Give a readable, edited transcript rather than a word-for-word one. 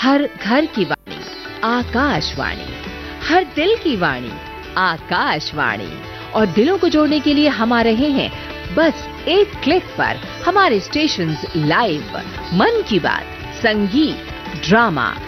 हर घर की वाणी आकाशवाणी, हर दिल की वाणी आकाशवाणी। और दिलों को जोड़ने के लिए हम आ रहे हैं बस एक क्लिक पर। हमारे स्टेशंस लाइव, मन की बात, संगीत, ड्रामा,